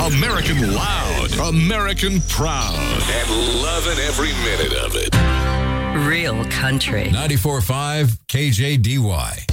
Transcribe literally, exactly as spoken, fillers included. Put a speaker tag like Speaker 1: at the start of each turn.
Speaker 1: American loud, American proud, and loving every minute of it.
Speaker 2: Real country.
Speaker 3: ninety-four point five K J D Y.